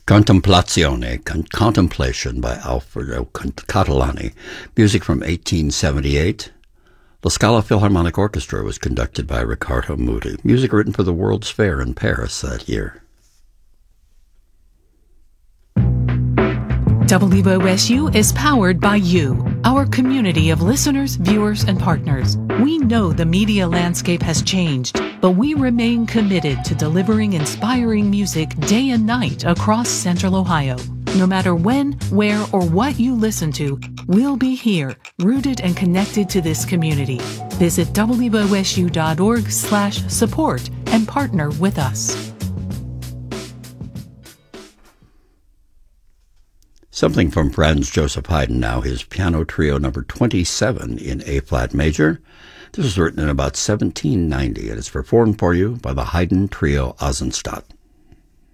Contemplazione, Contemplation by Alfredo Catalani. Music from 1878. La Scala Philharmonic Orchestra was conducted by Riccardo Muti. Music written for the World's Fair in Paris that year. WOSU is powered by you, our community of listeners, viewers, and partners. We know the media landscape has changed, but we remain committed to delivering inspiring music day and night across Central Ohio. No matter when, where, or what you listen to, we'll be here, rooted and connected to this community. Visit wosu.org/support and partner with us. Something from Franz Joseph Haydn now, his piano trio number 27 in A-flat major. This was written in about 1790 and is performed for you by the Haydn Trio Eisenstadt.